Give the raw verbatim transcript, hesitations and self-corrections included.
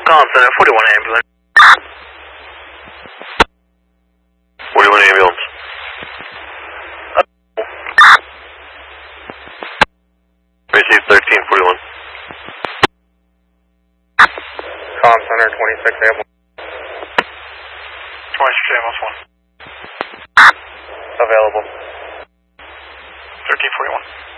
Collins Center, forty-one ambulance. forty-one ambulance. Receive thirteen forty-one. Collins Center, twenty-six ambulance. twenty-six ambulance one. Available. thirteen forty-one.